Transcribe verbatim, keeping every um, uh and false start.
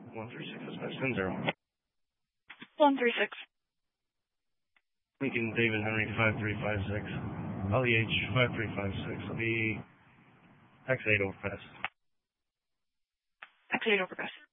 one three six, dispatch ten zero. one three six. Lincoln David Henry five three five six. L E H five three five six. Will be X eight overpass. X eight overpass.